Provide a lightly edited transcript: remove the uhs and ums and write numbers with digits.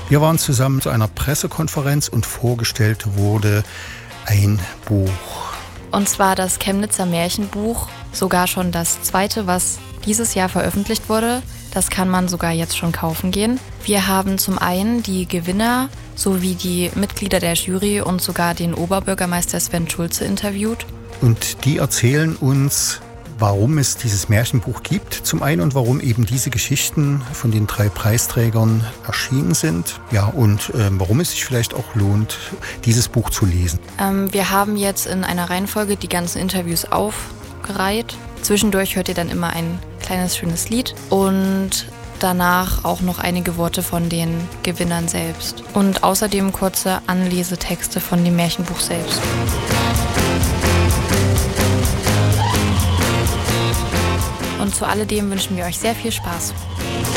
Wir waren zusammen zu einer Pressekonferenz und vorgestellt wurde ein Buch. Und zwar das Chemnitzer Märchenbuch, sogar schon das zweite, was dieses Jahr veröffentlicht wurde. Das kann man sogar jetzt schon kaufen gehen. Wir haben zum einen die Gewinner sowie die Mitglieder der Jury und sogar den Oberbürgermeister Sven Schulze interviewt. Und die erzählen uns, warum es dieses Märchenbuch gibt, zum einen, und warum eben diese Geschichten von den 3 Preisträgern erschienen sind. Ja, und warum es sich vielleicht auch lohnt, dieses Buch zu lesen. Wir haben jetzt in einer Reihenfolge die ganzen Interviews aufgereiht. Zwischendurch hört ihr dann immer ein kleines, schönes Lied und danach auch noch einige Worte von den Gewinnern selbst. Und außerdem kurze Anlesetexte von dem Märchenbuch selbst. Und zu alledem wünschen wir euch sehr viel Spaß.